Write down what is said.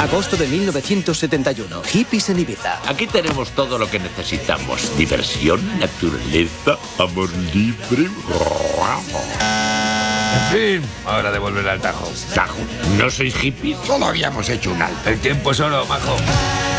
Agosto de 1971. Hippies en Ibiza. Aquí tenemos todo lo que necesitamos. Diversión, naturaleza, amor libre. En fin, hora de volver al Tajo. ¿Tajo? ¿No sois hippies? Solo habíamos hecho un alto. El tiempo es oro, majo.